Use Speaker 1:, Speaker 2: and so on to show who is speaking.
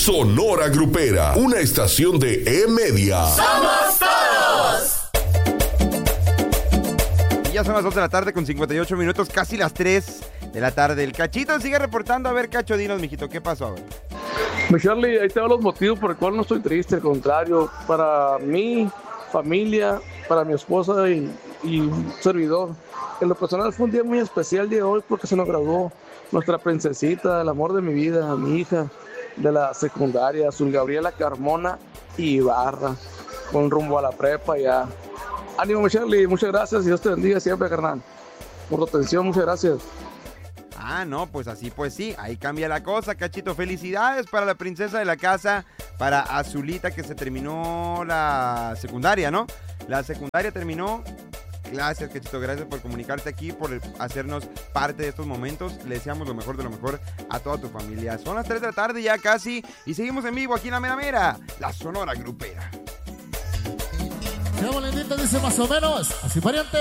Speaker 1: Sonora Grupera, una estación de E-Media.
Speaker 2: ¡Somos todos!
Speaker 3: Y ya son las 2 de la tarde con 58 minutos, casi las 3 de la tarde. El Cachito sigue reportando. A ver, Cacho, dinos, mijito, ¿qué pasó? A ver.
Speaker 4: Mi Charlie, ahí te doy los motivos por el cual no estoy triste, al contrario, para mi familia, para mi esposa y un servidor. En lo personal fue un día muy especial el día de hoy porque se nos graduó nuestra princesita, el amor de mi vida, mi hija de la secundaria, Azul Gabriela Carmona Ibarra, con rumbo a la prepa ya. Ánimo, mi Charlie, muchas gracias y Dios te bendiga siempre, carnal. Por tu atención, muchas gracias.
Speaker 3: Ah, no, pues así, pues sí, ahí cambia la cosa, Cachito. Felicidades para la princesa de la casa, para Azulita, que se terminó la secundaria, ¿no? La secundaria terminó. Gracias, Cachito, gracias por comunicarte aquí, por hacernos parte de estos momentos. Le deseamos lo mejor de lo mejor a toda tu familia. Son las 3 de la tarde ya casi y seguimos en vivo aquí en la Mera Mera, la Sonora Grupera.
Speaker 5: Qué bonito dice más o menos, así pariente.